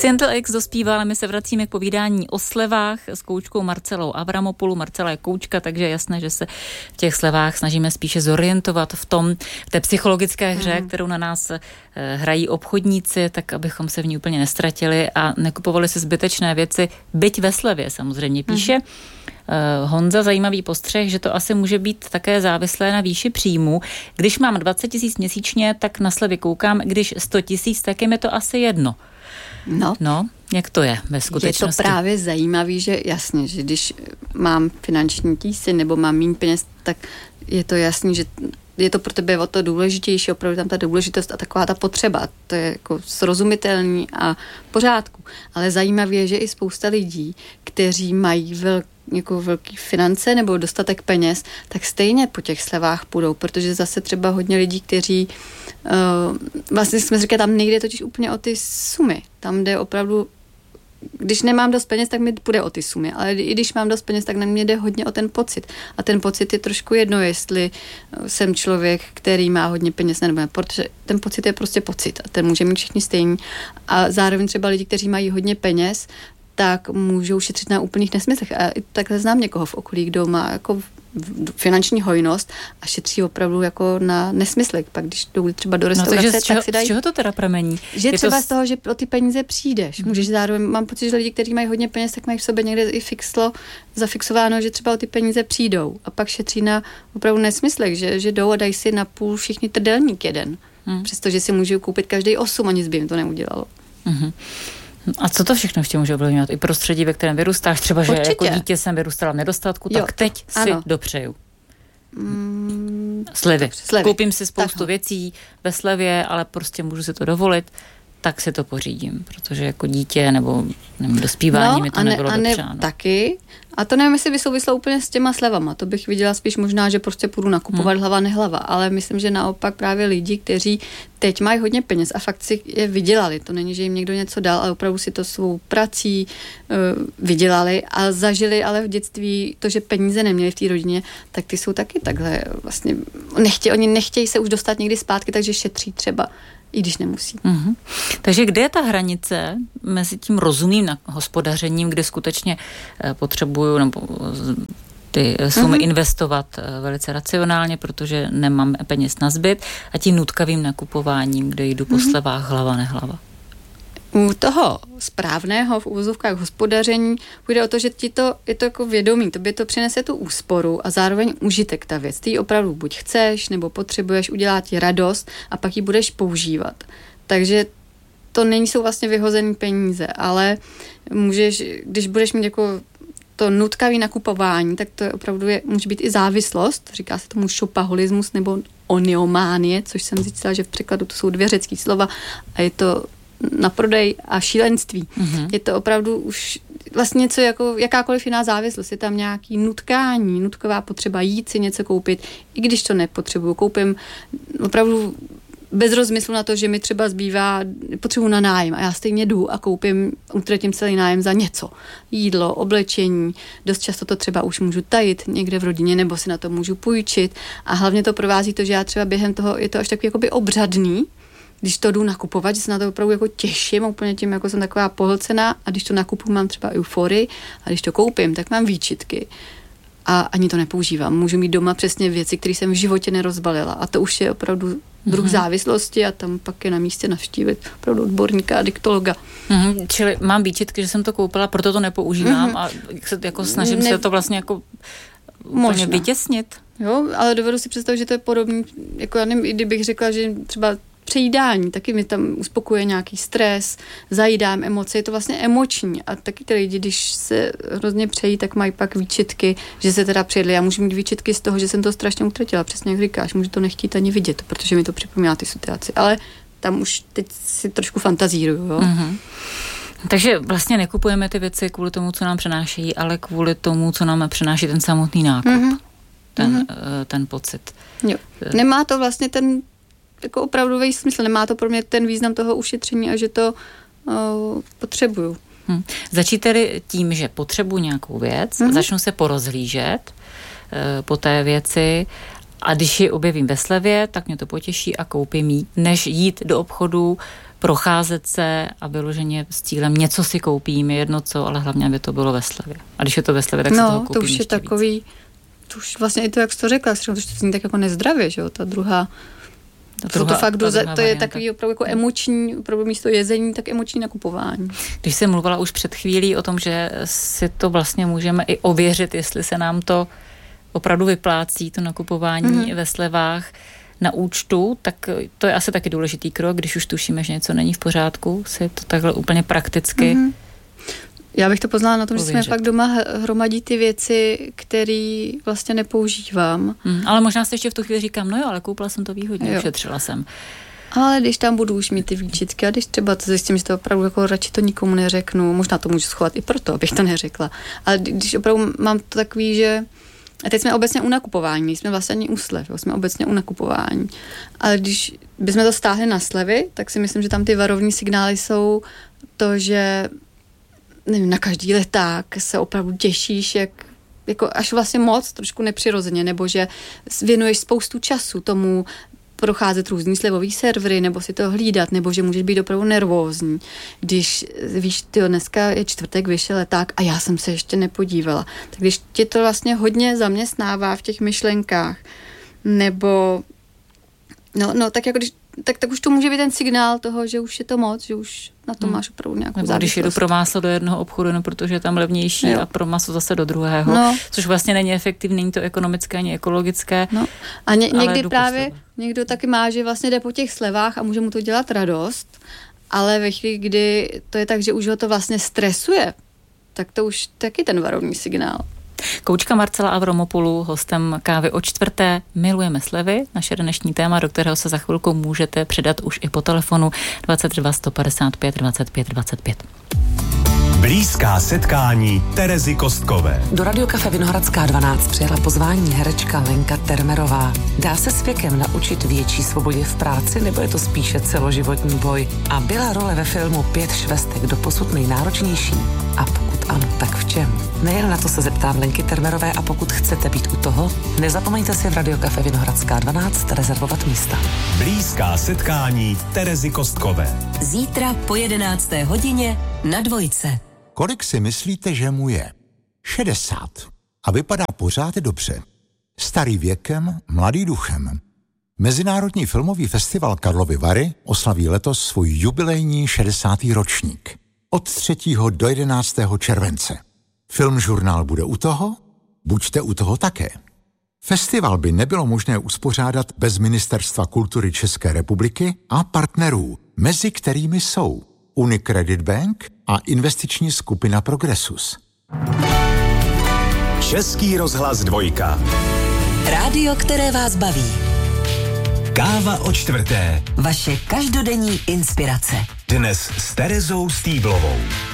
Scientil X dospívá, ale my se vracíme k povídání o slevách s koučkou Marcelou Avramopoulou. Marcela je koučka, takže je jasné, že se v těch slevách snažíme spíše zorientovat v té psychologické hře, kterou na nás hrají obchodníci, tak abychom se v ní úplně nestratili a nekupovali si zbytečné věci, byť ve slevě samozřejmě. Píše Honza zajímavý postřeh, že to asi může být také závislé na výši příjmu. Když mám 20 000 měsíčně, tak na slevy koukám, když 100 000, tak je mi to asi jedno. No, jak to je ve skutečnosti? Je to právě zajímavý, že jasně, že když mám finanční tíseň nebo mám méně peněz, tak je to jasný, že je to pro tebe o to důležitější, opravdu tam ta důležitost a taková ta potřeba. To je jako srozumitelný a v pořádku. Ale zajímavé je, že i spousta lidí, kteří mají velký finance nebo dostatek peněz, tak stejně po těch slevách půjdou, protože zase třeba hodně lidí, kteří vlastně jsme říkali, tam nejde totiž úplně o ty sumy. Tam jde opravdu, když nemám dost peněz, tak mi půjde o ty sumy, ale i když mám dost peněz, tak na mě jde hodně o ten pocit. A ten pocit je trošku jedno, jestli jsem člověk, který má hodně peněz nebo ne, protože ten pocit je prostě pocit a ten může mít všichni stejný. A zároveň třeba lidi, kteří mají hodně peněz, tak můžou šetřit na úplných nesmyslech. A takhle znám někoho v okolí, kdo má jako finanční hojnost a šetří opravdu jako na nesmyslech. Pak když jdou třeba do restaurace, tak si dají... Z čeho to teda pramení? Že třeba z toho, že o ty peníze přijdeš. Můžeš zároveň, mám pocit, že lidi, kteří mají hodně peněz, tak mají v sobě někde i zafixováno, že třeba o ty peníze přijdou. A pak šetří na opravdu nesmyslech, že jdou a dají si na půl všichni trdelník jeden. Přestože si můžou koupit každý 8 a nic by jim to neudělalo. A co to všechno ještě může ovlivňovat? I prostředí, ve kterém vyrůstáš, třeba, že určitě. Jako dítě jsem vyrůstala v nedostatku, tak teď si dopřeju. Slevy. Koupím si spoustu věcí ve slevě, ale prostě můžu si to dovolit, tak si to pořídím, protože jako dítě nebo dospívání mi to nebylo dopřáno. Taky. A to nevím, jestli by souvislo úplně s těma slevama. To bych viděla spíš možná, že prostě půjdu nakupovat hlava nehlava. Ale myslím, že naopak právě lidi, kteří teď mají hodně peněz a fakt si je vydělali. To není, že jim někdo něco dal, ale opravdu si to svou prací vydělali a zažili ale v dětství to, že peníze neměli v té rodině, tak ty jsou taky takhle vlastně oni nechtějí se už dostat někdy zpátky, takže šetří třeba, i když nemusí. Takže kde je ta hranice mezi tím rozumným hospodařením, kde skutečně potřebuju nebo ty sumy investovat velice racionálně, protože nemám peněz na zbyt, a tím nutkavým nakupováním, kde jdu po slevách hlava nehlava? U toho správného v uvozovkách hospodaření půjde o to, že je to jako vědomí, tobě to přinese tu úsporu a zároveň užitek ta věc. Ty ji opravdu buď chceš, nebo potřebuješ, udělat ti radost a pak ji budeš používat. Takže to nejsou vlastně vyhozený peníze, ale když budeš mít jako to nutkavý nakupování, tak to je opravdu může být i závislost, říká se tomu šopaholismus nebo oniománie, což jsem zjistila, že v překladu to jsou 2 řecký slova a je to na prodej a šílenství. Je to opravdu už vlastně něco jako jakákoliv jiná závislost. Je tam nějaký nutkání, nutková potřeba jít si něco koupit, i když to nepotřebuju. Koupím opravdu bez rozmyslu na to, že mi třeba zbývá potřebu na nájem a já stejně jdu a utratím celý nájem za něco. Jídlo, oblečení, dost často to třeba už můžu tajit někde v rodině nebo si na to můžu půjčit a hlavně to provází to, že já třeba během toho, je to až takový jakoby obřadný, když to jdu nakupovat, že se na to opravdu jako těším, úplně tím, jako jsem taková pohlcená a když to nakupuju, mám třeba euforii a když to koupím, tak mám výčitky a ani to nepoužívám. Můžu mít doma přesně věci, které jsem v životě nerozbalila a to už je opravdu druh závislosti a tam pak je na místě navštívit opravdu odborníka a diktologa. Čili mám výčitky, že jsem to koupila, proto to nepoužívám a se jako snažím se to vlastně jako úplně vytěsnit. Jo, ale dovedu si představit, že to je podobný, jako já nevím, i kdybych řekla, že třeba přejídání, taky mi tam uspokuje nějaký stres, zajídám emoce, je to vlastně emoční a taky ty lidi, když se hrozně přejí, tak mají pak výčitky, že se teda přijedli. Já můžu mít výčitky z toho, že jsem to strašně utratila, přesně jak říkáš, můžu to nechtít ani vidět, protože mi to připomíná ty situaci, ale tam už teď si trošku fantazíruju, jo. Takže vlastně nekupujeme ty věci kvůli tomu, co nám přenášejí, ale kvůli tomu, co nám přináší ten samotný nákup, ten pocit. Jo. Nemá to vlastně ten jako opravdový smysl. Nemá to pro mě ten význam toho ušetření a že to potřebuju. Začít tedy tím, že potřebuji nějakou věc, začnu se porozhlížet po té věci A když ji objevím ve slevě, tak mě to potěší a koupím ji, než jít do obchodu, procházet se a vyloženě s cílem něco si koupím, jedno co, ale hlavně, aby to bylo ve slevě. A když je to ve slevě, tak se toho koupím. To už je takový, víc. To už vlastně i to, jak jsi to řekla, to zní tak jako nezdravě, že jo, ta druhá to je takový opravdu jako emoční, opravdu místo jezení, tak emoční nakupování. Když jsi mluvila už před chvílí o tom, že si to vlastně můžeme i ověřit, jestli se nám to opravdu vyplácí, to nakupování ve slevách na účtu, tak to je asi taky důležitý krok, když už tušíme, že něco není v pořádku, si to takhle úplně prakticky Já bych to poznala na tom, že jsme fakt doma hromadí ty věci, které vlastně nepoužívám. Ale možná si ještě v tu chvíli říkám, no jo, ale koupila jsem to výhodně, ušetřila jsem. Ale když tam budu už mít ty výčitky a když třeba to zjistím, že to opravdu jako radši to nikomu neřeknu, možná to můžu schovat i proto, abych to neřekla. Ale když opravdu mám to takový, že a teď jsme obecně u nakupování, nejsme vlastně ani u slev, jsme obecně u nakupování. Ale když bychom to stáhli na slevy, tak si myslím, že tam ty varovní signály jsou to, že nevím, na každý leták se opravdu těšíš, jako až vlastně moc, trošku nepřirozeně, nebo že věnuješ spoustu času tomu procházet různý slevový servery, nebo si to hlídat, nebo že můžeš být opravdu nervózní. Když víš, dneska je čtvrtek, vyšel leták a já jsem se ještě nepodívala. Tak když tě to vlastně hodně zaměstnává v těch myšlenkách, nebo tak jako když tak už to může být ten signál toho, že už je to moc, že už na to máš opravdu nějakou závislost. Když jedu pro máslo do jednoho obchodu, no, protože je tam levnější a pro maso zase do druhého, což vlastně není efektivní, není to ekonomické ani ekologické. No. A někdy právě někdo taky má, že vlastně jde po těch slevách a může mu to dělat radost, ale ve chvíli, kdy to je tak, že už ho to vlastně stresuje, tak to už taky ten varovný signál. Koučka Marcela Avramopoulou, hostem Kávy o čtvrté. Milujeme slevy, naše dnešní téma, do kterého se za chvilku můžete přidat už i po telefonu 22 155 25 25. Blízká setkání Terezy Kostkové. Do Radiokafe Vinohradská 12 přijela pozvání herečka Lenka Termerová. Dá se s věkem naučit větší svobodě v práci, nebo je to spíše celoživotní boj? A byla role ve filmu 5 švestek doposud nejnáročnější? A pokud ano, tak v čem? Nejen na to se zeptám Lenky Termerové a pokud chcete být u toho, nezapomeňte si v Radiokafe Vinohradská 12 rezervovat místa. Blízká setkání Terezy Kostkové. Zítra po 11. hodině na Dvojce. Kolik si myslíte, že mu je? 60. A vypadá pořád dobře. Starý věkem, mladý duchem. Mezinárodní filmový festival Karlovy Vary oslaví letos svůj jubilejní 60. ročník. Od 3. do 11. července. Filmžurnál bude u toho? Buďte u toho také. Festival by nebylo možné uspořádat bez Ministerstva kultury České republiky a partnerů, mezi kterými jsou Unicredit Bank a investiční skupina Progressus. Český rozhlas 2. Rádio, které vás baví. Káva o čtvrté. Vaše každodenní inspirace. Dnes s Terezou Stýblovou.